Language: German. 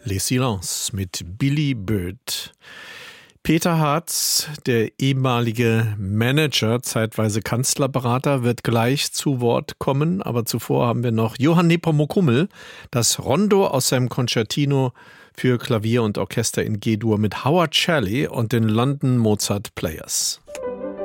Les Silences mit Billy Bird. Peter Hartz, der ehemalige Manager, zeitweise Kanzlerberater, wird gleich zu Wort kommen. Aber zuvor haben wir noch Johann Nepomuk-Hummel, das Rondo aus seinem Concertino für Klavier und Orchester in G-Dur mit Howard Shelley und den London Mozart Players.